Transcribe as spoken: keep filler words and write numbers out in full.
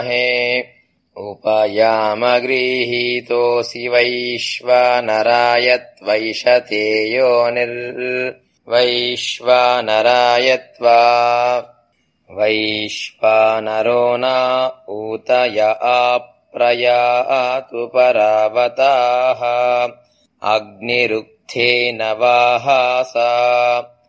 उपयामगृहीतोऽसि वैश्वानराय त्वैषते योनिर्वैश्वानराय त्वा वैश्वानरो न ऊतय आप्रयातु परावताः अग्निरुक्थेन वाहासा